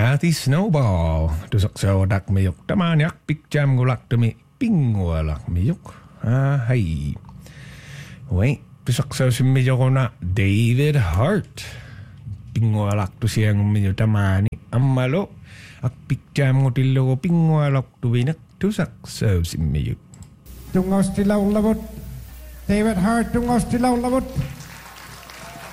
Kathy Snowball. Tusak saudak miyok. Tamaniak pikjam gulak demi pingwalak miyok. Hey. Wait. Tusak sa simidyo na David Hart. Pingwalak to siyang medyo tamani. Amalo. Ak pikjam ko tilo ko pingwalak to binak. Tusak sa simidyo. Tungos tilaw labot. David Hart tungos tilaw labot.